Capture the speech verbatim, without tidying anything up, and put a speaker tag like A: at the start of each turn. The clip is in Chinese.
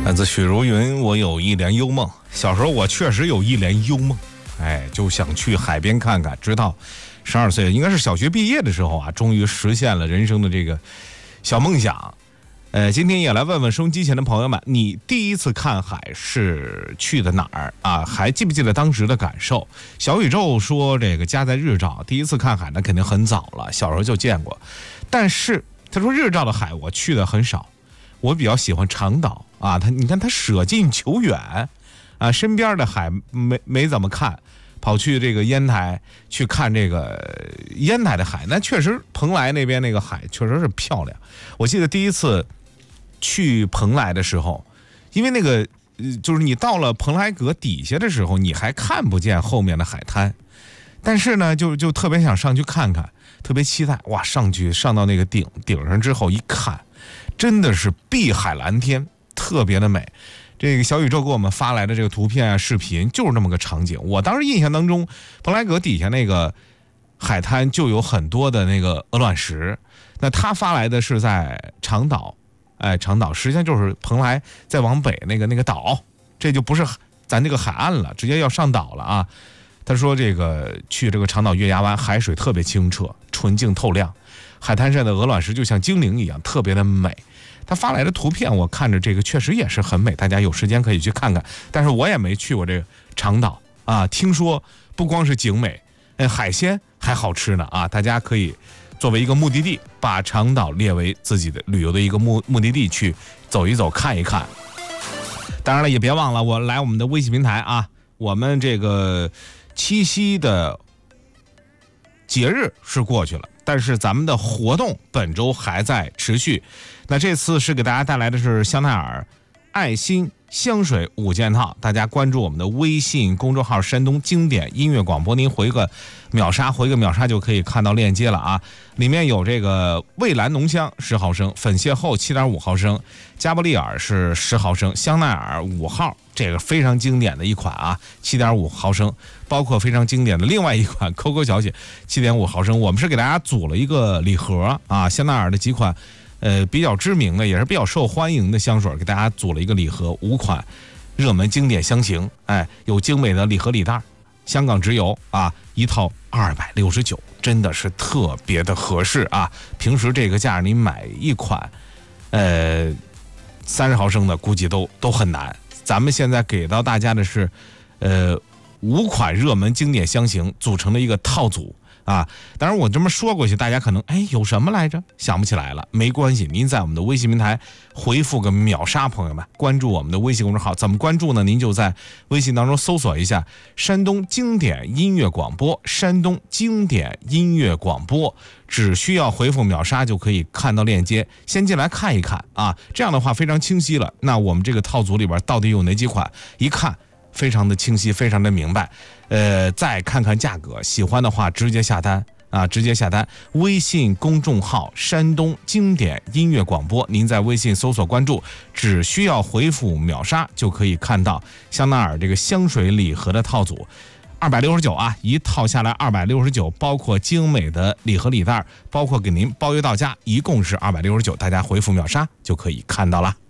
A: 来自许茹芸，我有一帘幽梦。小时候我确实有一帘幽梦，哎，就想去海边看看。直到十二岁，应该是小学毕业的时候啊，终于实现了人生的这个小梦想。呃，今天也来问问收音机前的朋友们，你第一次看海是去的哪儿啊？还记不记得当时的感受？小宇宙说，这个家在日照，第一次看海呢，肯定很早了，小时候就见过。但是他说日照的海我去的很少，我比较喜欢长岛啊。他你看他舍近求远啊，身边的海没没怎么看。跑去这个烟台去看这个烟台的海，那确实蓬莱那边那个海确实是漂亮。我记得第一次去蓬莱的时候，因为那个就是你到了蓬莱阁底下的时候，你还看不见后面的海滩，但是呢，就就特别想上去看看，特别期待。哇，上去上到那个顶顶上之后一看，真的是碧海蓝天，特别的美。这个小宇宙给我们发来的这个图片啊、视频，就是这么个场景。我当时印象当中，蓬莱阁底下那个海滩就有很多的那个鹅卵石。那他发来的是在长岛，哎，长岛实际上就是蓬莱再往北那个那个岛，这就不是咱这个海岸了，直接要上岛了啊。他说这个去这个长岛月牙湾，海水特别清澈、纯净透亮，海滩上的鹅卵石就像精灵一样，特别的美。他发来的图片我看着这个确实也是很美，大家有时间可以去看看。但是我也没去过这个长岛啊，听说不光是景美，哎，海鲜还好吃呢啊！大家可以作为一个目的地，把长岛列为自己的旅游的一个目目的地去走一走、看一看。当然了，也别忘了我来我们的微信平台啊，我们这个七夕的节日是过去了，但是咱们的活动本周还在持续。那这次是给大家带来的是香奈儿爱心香水五件套，大家关注我们的微信公众号山东经典音乐广播，您回个秒杀回个秒杀就可以看到链接了啊。里面有这个蔚蓝浓香十毫升，粉邂逅 七点五毫升，加布利尔是十毫升，香奈儿五号，这个非常经典的一款啊 七点五毫升，包括非常经典的另外一款 Coco 小姐 七点五毫升。我们是给大家组了一个礼盒啊，香奈儿的几款呃，比较知名的也是比较受欢迎的香水，给大家组了一个礼盒，五款热门经典香型，哎，有精美的礼盒礼袋，香港直邮啊，一套二百六十九，真的是特别的合适啊！平时这个价你买一款，呃，三十毫升的估计都都很难。咱们现在给到大家的是，呃，五款热门经典香型组成的一个套组。啊，当然我这么说过去，大家可能哎有什么来着想不起来了，没关系，您在我们的微信平台回复个秒杀，朋友们关注我们的微信公众号，怎么关注呢？您就在微信当中搜索一下山东经典音乐广播，山东经典音乐广播，只需要回复秒杀就可以看到链接，先进来看一看啊，这样的话非常清晰了。那我们这个套组里边到底有哪几款，一看非常的清晰，非常的明白。呃，再看看价格，喜欢的话直接下单啊，直接下单。微信公众号山东经典音乐广播，您在微信搜索关注，只需要回复秒杀就可以看到香奈儿这个香水礼盒的套组，二百六十九啊，一套下来二百六十九，包括精美的礼盒礼袋，包括给您包邮到家，一共是二百六十九，大家回复秒杀就可以看到了。